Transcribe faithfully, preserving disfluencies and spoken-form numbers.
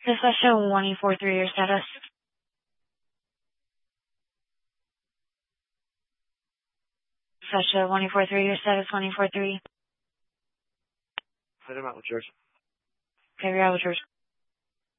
Sasha one eight four three, your status. Sasha one eight four three, your status one eight four three. Hit him out with yours. Okay, you're out with yours.